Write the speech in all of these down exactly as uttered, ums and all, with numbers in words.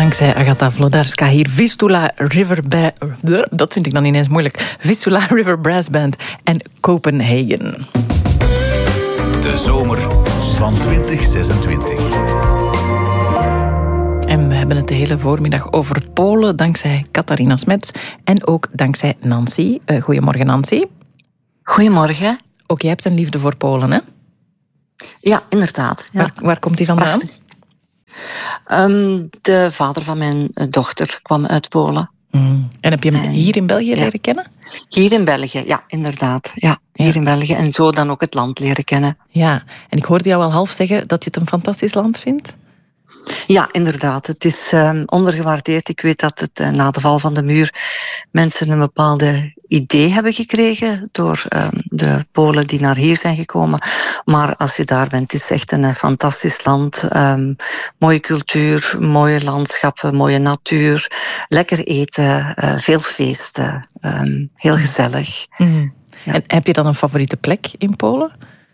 Dankzij Agatha Vlodarska hier Vistula River... Ba- dat vind ik dan ineens moeilijk. Vistula River Brass Band en Copenhagen. De zomer van twintig zesentwintig. En we hebben het de hele voormiddag over Polen, dankzij Catharina Smets en ook dankzij Nancy. Uh, goedemorgen, Nancy. Goedemorgen. Ook jij hebt een liefde voor Polen, hè? Ja, inderdaad. Ja. Waar, waar komt die vandaan? Um, de vader van mijn dochter kwam uit Polen. Mm. En heb je hem hier in België ja. leren kennen? Hier in België, ja, inderdaad. Ja, hier ja. in België. En zo dan ook het land leren kennen. Ja, en ik hoorde jou al half zeggen dat je het een fantastisch land vindt. Ja, inderdaad. Het is um, ondergewaardeerd. Ik weet dat het uh, na de val van de muur mensen een bepaalde idee hebben gekregen door um, de Polen die naar hier zijn gekomen. Maar als je daar bent, het is echt een uh, fantastisch land. Um, mooie cultuur, mooie landschappen, mooie natuur, lekker eten, uh, veel feesten, um, heel gezellig. Mm. Ja. En heb je dan een favoriete plek in Polen?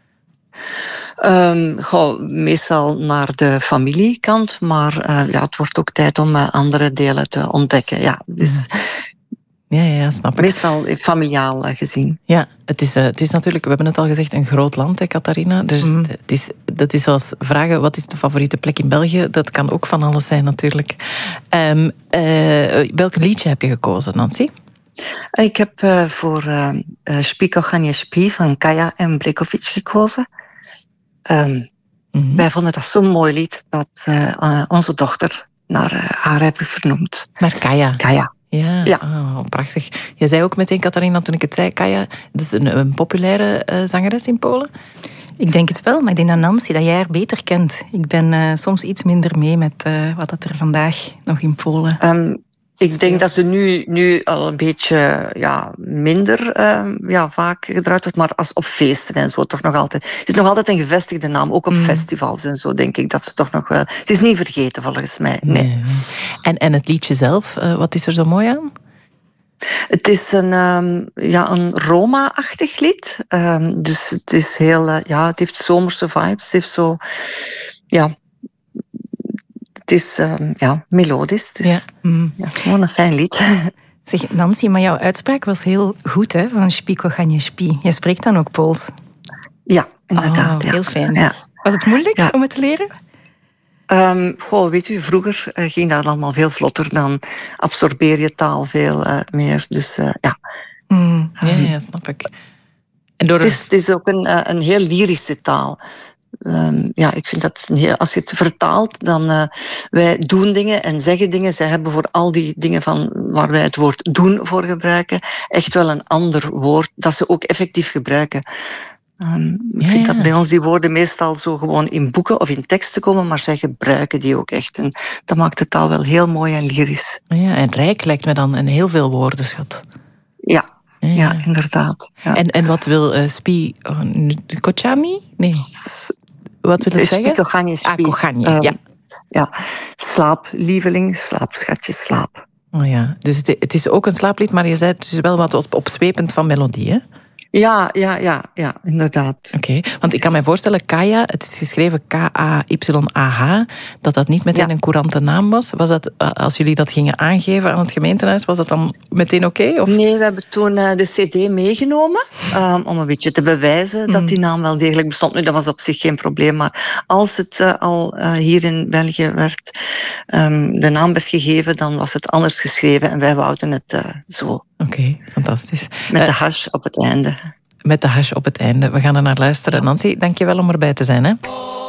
Um, goh, meestal naar de familiekant, maar uh, ja, het wordt ook tijd om uh, andere delen te ontdekken. Ja, dus ja, ja, snap ik. Meestal familiaal uh, gezien. Ja, het is, uh, het is natuurlijk, we hebben het al gezegd, een groot land, hè, Catharina. Dus mm. het is, dat is zoals vragen, wat is de favoriete plek in België? Dat kan ook van alles zijn, natuurlijk. Um, uh, welk liedje heb je gekozen, Nancy? Ik heb uh, voor uh, uh, Śpi kochanie śpi van Kaja en Blekovic gekozen. Um, mm-hmm. Wij vonden dat zo'n mooi lied dat we uh, onze dochter naar uh, haar hebben vernoemd. Naar Kaja? Kaja. Ja, ja. Oh, prachtig. Je zei ook meteen, Catharina, toen ik het zei, Kaja, dat is een, een populaire uh, zangeres in Polen? Ik denk het wel, maar ik denk dat Nancy, dat jij haar beter kent. Ik ben uh, soms iets minder mee met uh, wat er vandaag nog in Polen... Um, Ik denk dat ze nu, nu al een beetje ja, minder uh, ja, vaak gedraaid wordt, maar als op feesten en zo toch nog altijd. Het is nog altijd een gevestigde naam, ook op mm. festivals en zo denk ik dat ze toch nog wel... Ze is niet vergeten volgens mij, nee. nee. En, en het liedje zelf, uh, wat is er zo mooi aan? Het is een, um, ja, een Roma-achtig lied. Um, dus het is heel, uh, ja, het heeft zomerse vibes. Het heeft zo, ja... Het is um, ja, melodisch, dus ja. Mm. Ja, gewoon een fijn lied. Zeg, Nancy, maar jouw uitspraak was heel goed, hè, van Śpi kochanie śpi. Je spreekt dan ook Pools? Ja, inderdaad. Oh, ja. Heel fijn. Ja. Was het moeilijk ja. om het te leren? Um, goh, weet u, vroeger uh, ging dat allemaal veel vlotter. Dan absorbeer je taal veel uh, meer. Dus uh, ja. Mm, ja, ja, snap ik. En door het, is, het is ook een, uh, een heel lyrische taal. Um, ja, ik vind dat heel, als je het vertaalt, dan uh, wij doen dingen en zeggen dingen. Zij hebben voor al die dingen van waar wij het woord doen voor gebruiken, echt wel een ander woord dat ze ook effectief gebruiken. Um, ik vind ja, ja. dat bij ons die woorden meestal zo gewoon in boeken of in teksten komen, maar zij gebruiken die ook echt. En dat maakt de taal wel heel mooi en lyrisch. Ja, en rijk lijkt me dan een heel veel woordenschat. Ja. Ja, ja, inderdaad. Ja. En, en wat wil uh, Śpi kochani? Nee. Wat wil het zeggen? Śpi kochanie śpi. Ah, kochanie, um, ja. Ja. Slaap, lieveling, slaap, schatje, slaap. Oh ja, dus het, het is ook een slaaplied, maar je zei het is wel wat op, opzwepend van melodie, hè? Ja, ja, ja, ja, inderdaad. Oké, okay. Want ik kan me voorstellen, Kaja, het is geschreven K A Y A H, dat dat niet meteen ja. een courante naam was. Was dat, als jullie dat gingen aangeven aan het gemeentehuis, was dat dan meteen oké? Okay, of? Nee, we hebben toen uh, de cd meegenomen, um, om een beetje te bewijzen mm. dat die naam wel degelijk bestond. Nu, dat was op zich geen probleem, maar als het uh, al uh, hier in België werd um, de naam werd gegeven, dan was het anders geschreven en wij wouden het uh, zo. Oké, okay, fantastisch. Met de hash op het einde. Met de hash op het einde. We gaan er naar luisteren. Nancy, dank je wel om erbij te zijn, hè?